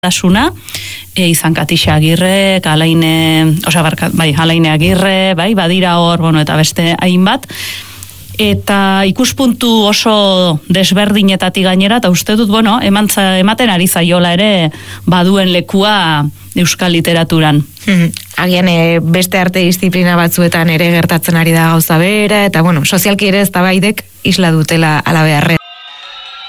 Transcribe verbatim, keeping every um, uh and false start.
tasuna, e, izan Katixa Agirre, Alaine, osea, barkat, bai, Alaine Agirre, bai, badira hor, bueno, eta beste hainbat, eta ikuspuntu oso desberdinetatik gainera, eta uste dut, bueno, emantza, ematen ari zaiola ere baduen lekua euskal literaturan. Agian e, beste arte disiplina batzuetan ere gertatzen ari da gauza bera, eta bueno, sozialki ere eztabaidek isla dutela ala beharre.